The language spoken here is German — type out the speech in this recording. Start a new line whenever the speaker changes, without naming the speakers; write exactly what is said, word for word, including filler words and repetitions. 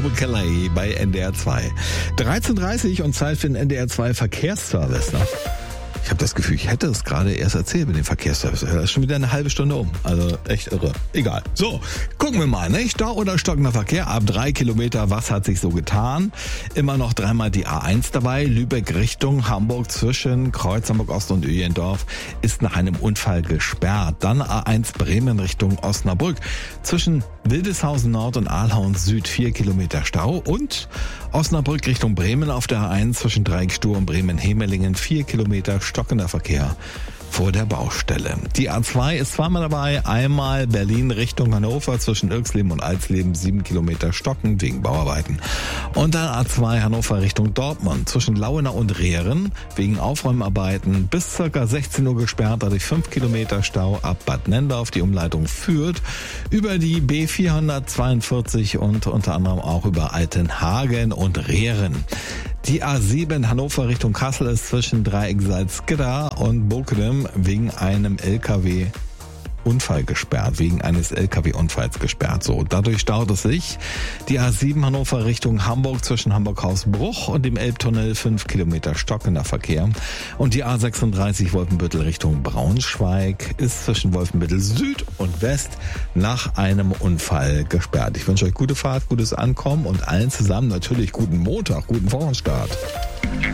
Global Calais bei N D R zwei. dreizehn Uhr dreißig und Zeit für den N D R zwei Verkehrsservice. Ne? Ich habe das Gefühl, ich hätte es gerade erst erzählt mit dem Verkehrsservice. Das ist schon wieder eine halbe Stunde um. Also echt irre. Egal. So, gucken wir mal. Ne? Stau oder stockender Verkehr ab drei Kilometer. Was hat sich so getan? Immer noch dreimal die A eins dabei. Lübeck Richtung Hamburg zwischen Kreuz Hamburg Ost und Öhlendorf ist nach einem Unfall gesperrt. Dann A eins Bremen Richtung Osnabrück. Zwischen Wildeshausen Nord und Ahlhauen Süd vier Kilometer Stau. Und Osnabrück Richtung Bremen auf der A eins zwischen Dreieckstur und Bremen-Hemelingen vier Kilometer stockender Verkehr vor der Baustelle. Die A zwei ist zweimal dabei. Einmal Berlin Richtung Hannover zwischen Irxleben und Alsleben sieben Kilometer stocken wegen Bauarbeiten. Und dann A zwei Hannover Richtung Dortmund zwischen Lauenau und Rehren wegen Aufräumarbeiten bis circa sechzehn Uhr gesperrt, dadurch fünf Kilometer Stau ab Bad Nendorf. Die Umleitung führt über die B vierhundertzweiundvierzig und unter anderem auch über Altenhagen und Rehren. Die A sieben Hannover Richtung Kassel ist zwischen Dreieck Salzgitter und Bochum wegen einem L K W Unfall gesperrt, wegen eines L K W-Unfalls gesperrt. So, dadurch staut es sich. Die A sieben Hannover Richtung Hamburg zwischen Hamburg-Hausbruch und dem Elbtunnel fünf Kilometer stockender Verkehr. Und die A sechsunddreißig Wolfenbüttel Richtung Braunschweig ist zwischen Wolfenbüttel Süd und West nach einem Unfall gesperrt. Ich wünsche euch gute Fahrt, gutes Ankommen und allen zusammen natürlich guten Montag, guten Wochenstart.